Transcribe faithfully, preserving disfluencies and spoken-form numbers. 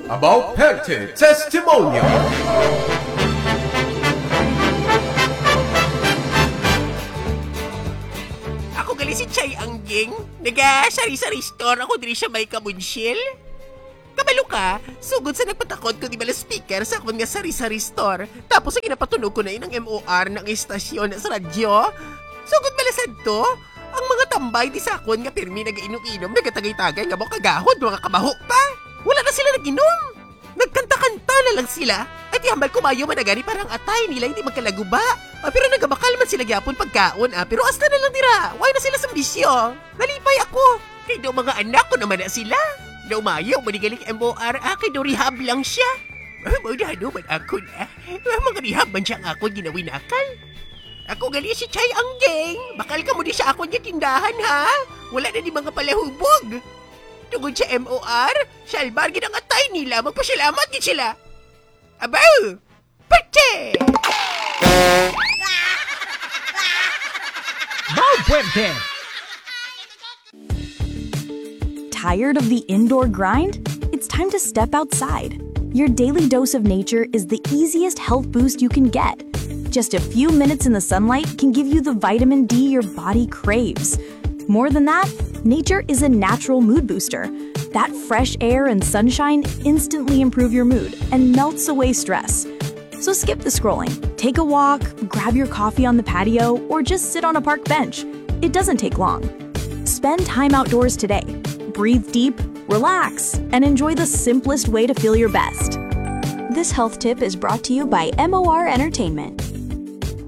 about Perte Testimonial. Ako gali si Chay Angging. Naga-sari-sari store ako diri siya may kamunsyil. Kabalo ka, sugod sa nagpatakod ko di bala speaker sa akong nga sari-sari store. Tapos ang ginapatunog ko na yun ang M O R ng istasyon sa radyo. Sugod bala sad to, ang mga tambay di sa akon nga pirmi nag-inom-inom, nagatagay-tagay nga mo kagahod, mga kabaho pa. Wala na sila nag-inom. Nagkanta-kanta na lang sila. At yambal kumayo managani parang atay nila hindi magkalaguba. Ah, pero nagabakal man sila gyapon pagkaon ah. Pero hasta na lang dira. Why na sila sa bisyo? Nalipay ako. Kaya daw mga anak ko naman na sila. Daw mayo, manigaling M O R ah. Kaya daw rehab lang siya. Ah, mga ano man ako na. Ah, mga rehab man siya ang ako ginawinakal. Ako gali si Chay Angging. Bakal ka mo di sa ako niya tindahan ha. Wala na di mga palahubog. Tungod sa M O R, salbar ginang atay nila. Magpasalamat din sila. Abaw! Perte! Bow Puente! Tired of the indoor grind? It's time to step outside. Your daily dose of nature is the easiest health boost you can get. Just a few minutes in the sunlight can give you the vitamin D your body craves. More than that, nature is a natural mood booster. That fresh air and sunshine instantly improve your mood and melts away stress. So skip the scrolling, take a walk, grab your coffee on the patio, or just sit on a park bench. It doesn't take long. Spend time outdoors today. Breathe deep, relax, and enjoy the simplest way to feel your best. This health tip is brought to you by M O R Entertainment.